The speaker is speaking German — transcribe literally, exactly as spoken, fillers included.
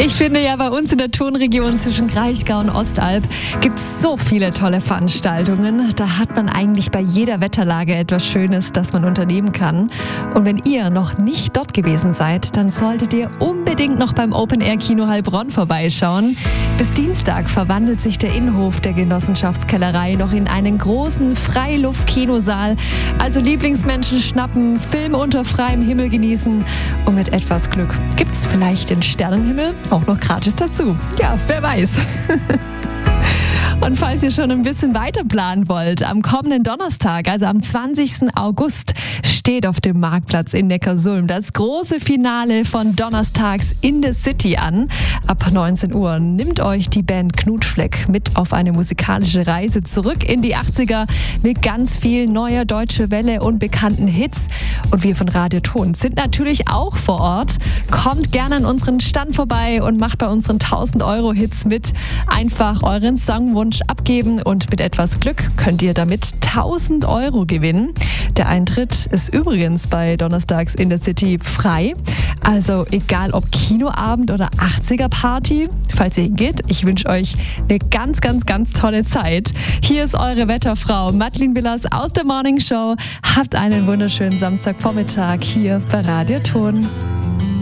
Ich finde ja, bei uns in der Tonregion zwischen Kraichgau und Ostalb gibt es so viele tolle Veranstaltungen. Da hat man eigentlich bei jeder Wetterlage etwas Schönes, das man unternehmen kann. Und wenn ihr noch nicht dort gewesen seid, dann solltet ihr unbedingt noch beim Open Air Kino Heilbronn vorbeischauen. Bis Dienstag verwandelt sich der Innenhof der Genossenschaftskellerei noch in einen großen Freiluftkinosaal. Also Lieblingsmenschen schnappen, Film unter freiem Himmel genießen und mit etwas Glück gibt's vielleicht den Sternenhimmel auch noch gratis dazu. Ja, wer weiß. Und falls ihr schon ein bisschen weiter planen wollt, am kommenden Donnerstag, also am zwanzigsten August, steht auf dem Marktplatz in Neckarsulm das große Finale von Donnerstags in the City an. Ab neunzehn Uhr nimmt euch die Band Knutschfleck mit auf eine musikalische Reise zurück in die achtziger mit ganz viel neuer deutscher Welle und bekannten Hits. Und wir von Radio Ton sind natürlich auch vor Ort. Kommt gerne an unseren Stand vorbei und macht bei unseren tausend Euro Hits mit. Einfach euren Songwunsch abgeben und mit etwas Glück könnt ihr damit tausend Euro gewinnen. Der Eintritt ist übrigens bei Donnerstags in the City frei. Also egal ob Kinoabend oder achtziger Party, falls ihr hingeht, ich wünsche euch eine ganz, ganz, ganz tolle Zeit. Hier ist eure Wetterfrau Madeleine Willers aus der Morning Show. Habt einen wunderschönen Samstagvormittag hier bei Radio Ton.